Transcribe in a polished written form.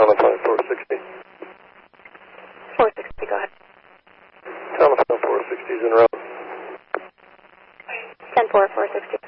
Telephone 460. 460, go ahead. Telephone 460 is en route. 10-4, 460.